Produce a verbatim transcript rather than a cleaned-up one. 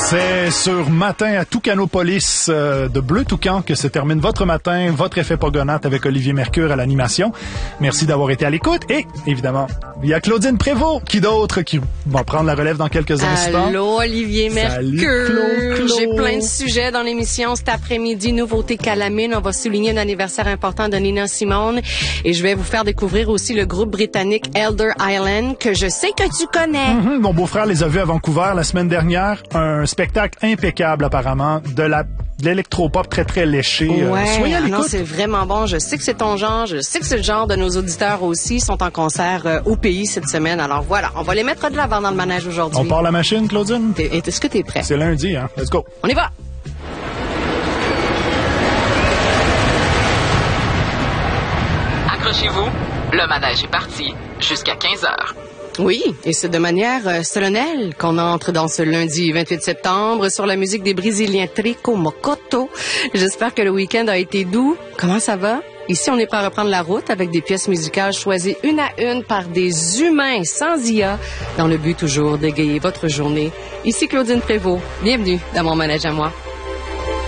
C'est sur Matin à Toucanopolis euh, de Bleu Toucan que se termine votre matin, votre effet pogonate avec Olivier Mercure à l'animation. Merci d'avoir été à l'écoute. Et, évidemment, il y a Claudine Prévost, qui d'autre, qui va prendre la relève dans quelques instants. Allô, Olivier Mercure. Salut, Claude, Claude. J'ai plein de sujets dans l'émission cet après-midi. Nouveauté Calamine. On va souligner un anniversaire important de Nina Simone. Et je vais vous faire découvrir aussi le groupe britannique Elder Island, que je sais que tu connais. Mm-hmm. Mon beau-frère les a vus à Vancouver la semaine dernière. Un spectacle impeccable, apparemment, de la de l'électropop très, très léché. Ouais, euh, soyez à l'écoute. non, c'est vraiment bon. Je sais que c'est ton genre. Je sais que c'est le genre de nos auditeurs aussi. Ils sont en concert euh, au pays cette semaine. Alors voilà, on va les mettre de l'avant dans le manège aujourd'hui. On part la machine, Claudine? T'es- Est-ce que t'es prêt? C'est lundi, hein? Let's go. On y va! Accrochez-vous, le manège est parti jusqu'à quinze heures. Oui, et c'est de manière euh, solennelle qu'on entre dans ce lundi vingt-huit septembre sur la musique des Brésiliens Trico Mocoto. J'espère que le week-end a été doux. Comment ça va? Ici, on est prêt à reprendre la route avec des pièces musicales choisies une à une par des humains sans I A, dans le but toujours d'égayer votre journée. Ici Claudine Prévost. Bienvenue dans mon manège à moi.